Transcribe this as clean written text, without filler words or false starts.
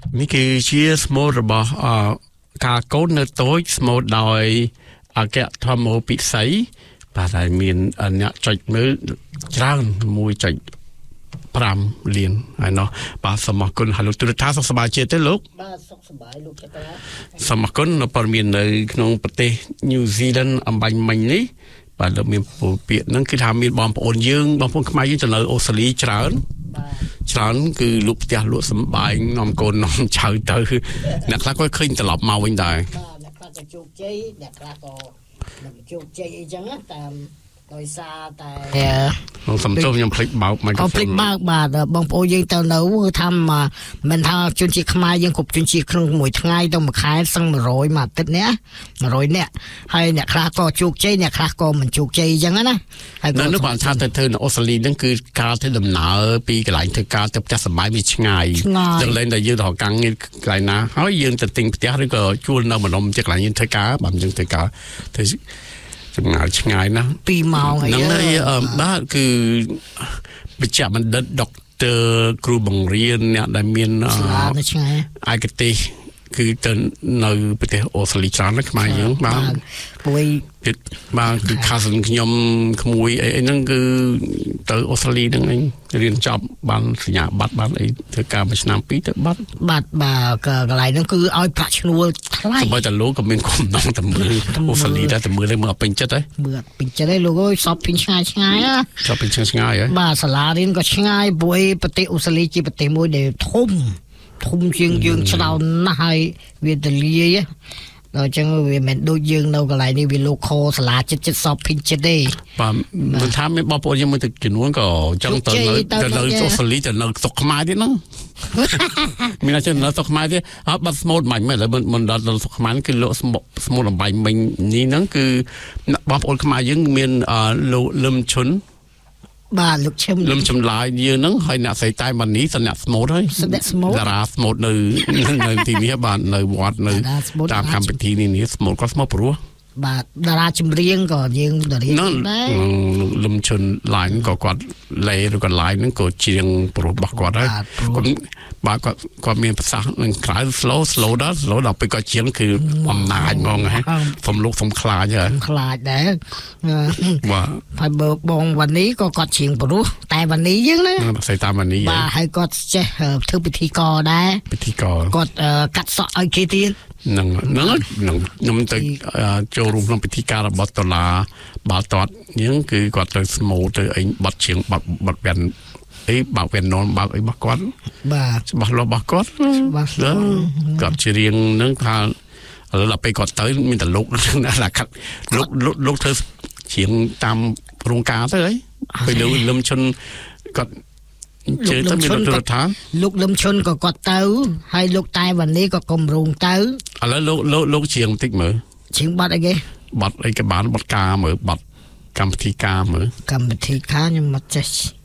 នេះគឺជាស្មូតរបស់ការកូននៅតូចស្មូតដោយអគ្គធម្មពិសីបាទហើយមានអ្នកចុចមើលច្រើន 1.5 លានហើយនោះបាទសូមអរគុណហើយលោកទូរទស្សន៍សុខសប្បាយជាទេលោកបាទសុខសប្បាយលោកចតាសូមអរគុណព័ត៌មាននៅក្នុងប្រទេស New Zealand អំបញ្ញមិញនេះបាទលោកមានពាក្យហ្នឹងគឺថាមានបងប្អូនយើងបងប្អូនខ្មែរយើងទៅនៅអូស្ត្រាលីច្រើនគឺលក់ផ្ទះលក់សម្បែងនាំកូននាំចៅទៅអ្នកខ្លះក៏ឃើញត្រឡប់មកវិញដែរបាទអ្នកខ្លះក៏ជោគជ័យអ្នកខ្លះក៏មិនជោគជ័យអីចឹងតាមដោយសារតែខ្ញុំសំទោសខ្ញុំភ្លេចបើកមីក្រូហ្វូនភ្លេចបើកបាទបងប្អូនយើងទៅនៅថាមិនថាជនជាតិខ្មែរយើងគ្រប់ជនជាតិក្នុងមួយថ្ងៃទៅមួយខែសឹង100មួយអាទិត្យនេះ100នាក់ហើយអ្នកខ្លះក៏ជោគជ័យអ្នកខ្លះក៏មិនជោគជ័យអញ្ចឹងណាហើយនៅបានថាទៅធ្វើនៅអូស្ត្រាលីហ្នឹងគឺការធ្វើដំណើរពីកន្លែងធ្វើការទៅផ្ទះសម្បែងវាឆ្ងាយដល់លែងតែយើងទៅកាំងកន្លែងណាហើយយើងទៅទិញផ្ទះឬក៏ជួលនៅម្ដុំជាកន្លែងយើងធ្វើការបើយើងធ្វើការទៅចម្ងាយឆ្ងាយណាស់ 2ម៉ោងហ្នឹងហើយបាទគឺបច្ចេកបណ្ឌិតដុកទ័រគ្រូបង្រៀនអ្នកដែលមានឆ្ងាយឯកទេសគឺទៅនៅប្រទេសអូស្ត្រាលីច្រើនណាស់ខ្មែរយើងបាទពួយបាទគឺ cousin ខ្ញុំក្មួយអីហ្នឹងគឺទៅអូស្ត្រាលីហ្នឹងឯងរៀនចប់បានសញ្ញាបត្របានអីធ្វើការមួយឆ្នាំពីរទៅបាត់បាទកន្លែងហ្នឹងគឺឲ្យប្រាក់ឈ្នួលថ្លៃសូម្បីតែលោកក៏មានកំណងតែមើលអូស្ត្រាលីដែរតែមើលទៅមើលពេញចិត្តហ៎មើលពេញចិត្តហ៎លោកអើយសពពេញឆ្ងាយណាសពពេញឆ្ងាយហ៎បាទសាលារៀនក៏ឆ្ងាយព្រោះប្រទេសអូស្ត្រាលីជាប្រទេសមួយដែលធំជាងយើងឆ្ដោនណាស់ហើយវាទលាយដល់ចឹងវាមិនដូចយើងនៅកន្លែងនេះវាលោកខសាលាចិត្តសពពេញចិត្តទេបាទមិនថាមានបងប្អូនយើងមើលទៅចំនួនក៏ចឹងទៅនៅអូស្ត្រាលីទៅនៅស្រុកខ្មែរទៀតហ្នឹងមានតែនៅស្រុកខ្មែរទៀតអត់បាត់ស្មូតមិនមែនមិនដល់ស្រុកខ្មែរគឺលោកស្មូតអំបញ្ញមិញនេះហ្នឹងគឺបងប្អូនខ្មែរយើងមានលោកលឹមឈុនបាទលោកឈឹមលឹមចម្លាយយើងហ្នឹងហើយអ្នកស្រីតែម៉ានីសអ្នកស្មូតហើយតារាស្មូតនៅទីនេះបាទនៅវត្តនៅតាមកម្មវិធីនេះស្មូតក៏ស្មូតព្រោះបាទតារាចម្រៀងក៏យើងតារាដែរលឹមឈុនឡាញក៏គាត់លេឬក៏ឡាញហ្នឹងក៏ជាងព្រោះរបស់គាត់ហើយបាទគាត់មានប្រសាសន៍នឹងក្រៅ slow ដល់ពេលគាត់ជាងគឺអំណាចហ្មងហ៎ខ្ញុំលោកខ្ញុំខ្លាចហើយខ្លាចដែរបាទហើយបងវ៉ានីក៏គាត់ជាងព្រោះតែវ៉ានីយើងណាស្រីតាវ៉ានីបាទហើយគាត់ចេះធ្វើពិធីករដែរពិធីករគាត់កាត់សក់ឲ្យគេទៀតនឹងខ្ញុំទៅចូលរួមក្នុងពិធីការរបស់ដុល្លារបាល់ទាត់យើងគឺគាត់ទៅស្មូតទៅអីបាត់ជាងបាត់វ៉ាន់អីបើកវ៉ាន់ននបើកអីរបស់គាត់បាទច្បាស់លាស់របស់គាត់គាត់ជារៀងហ្នឹងថាឥឡូវដល់ពេលគាត់ទៅមានតែលោកណាកាត់លោកធ្វើជាងតាមរោងការទៅហើយពេលលឹមឈុនគាត់ជឿទៅមានរដ្ឋាលោកលឹមឈុនក៏គាត់ទៅហើយលោកតែវ៉ានីក៏កំរងទៅឥឡូវលោកជាងបន្តិចមើលជាងបាត់អីគេបាត់អីក៏បានបាត់ការមើលបាត់កម្មវិធីការមើលកម្មវិធីការខ្ញុំមិនចេះ